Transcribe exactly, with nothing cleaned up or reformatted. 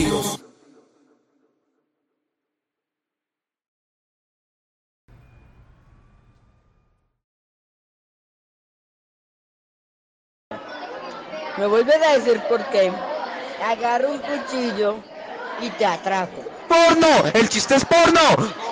sentidos. Me vuelves a decir por qué. Agarro un cuchillo y te atraco. ¡Porno! ¡El chiste es porno!